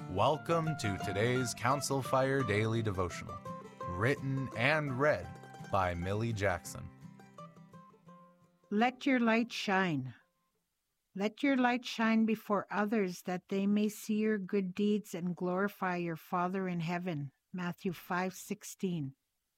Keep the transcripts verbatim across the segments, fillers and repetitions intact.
Welcome to today's Council Fire Daily Devotional, written and read by Millie Jackson. Let your light shine. Let your light shine before others, that they may see your good deeds and glorify your Father in heaven. Matthew five sixteen.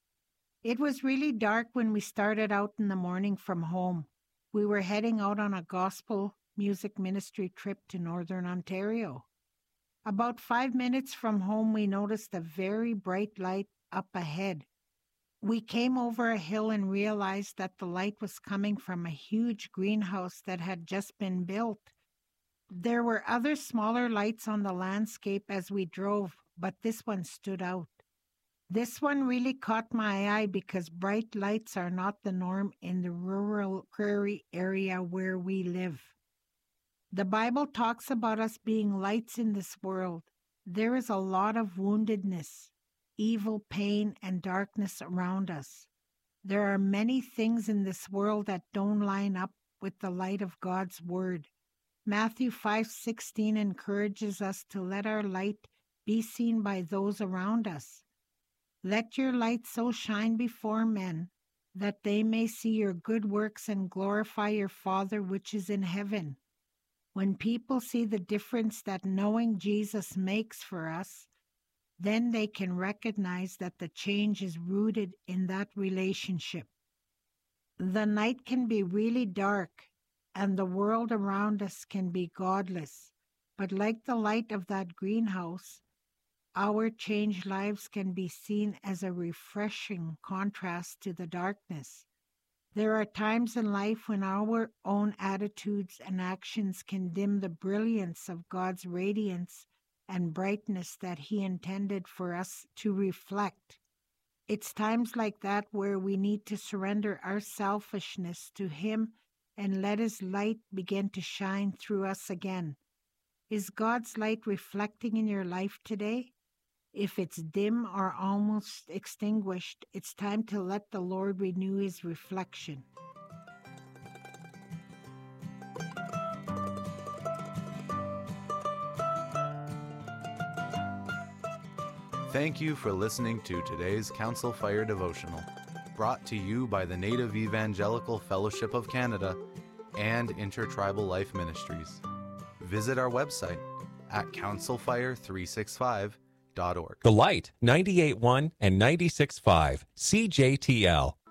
It was really dark when we started out in the morning from home. We were heading out on a gospel music ministry trip to Northern Ontario. About five minutes from home, we noticed a very bright light up ahead. We came over a hill and realized that the light was coming from a huge greenhouse that had just been built. There were other smaller lights on the landscape as we drove, but this one stood out. This one really caught my eye because bright lights are not the norm in the rural prairie area where we live. The Bible talks about us being lights in this world. There is a lot of woundedness, evil, pain, and darkness around us. There are many things in this world that don't line up with the light of God's Word. Matthew five sixteen encourages us to let our light be seen by those around us. Let your light so shine before men, that they may see your good works and glorify your Father which is in heaven. When people see the difference that knowing Jesus makes for us, then they can recognize that the change is rooted in that relationship. The night can be really dark, and the world around us can be godless, but like the light of that greenhouse, our changed lives can be seen as a refreshing contrast to the darkness. There are times in life when our own attitudes and actions can dim the brilliance of God's radiance and brightness that He intended for us to reflect. It's times like that where we need to surrender our selfishness to Him and let His light begin to shine through us again. Is God's light reflecting in your life today? If it's dim or almost extinguished, it's time to let the Lord renew His reflection. Thank you for listening to today's Council Fire Devotional, brought to you by the Native Evangelical Fellowship of Canada and Intertribal Life Ministries. Visit our website at council fire three sixty-five dot org. The Light, ninety-eight point one and ninety-six point five, C J T L.